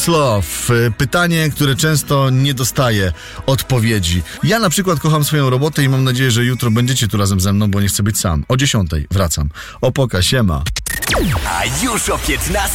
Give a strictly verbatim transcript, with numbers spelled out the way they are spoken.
Love. Pytanie, które często nie dostaje odpowiedzi. Ja na przykład kocham swoją robotę i mam nadzieję, że jutro będziecie tu razem ze mną, bo nie chcę być sam. O dziesiątej wracam. Opoka, siema. A już o piętnastej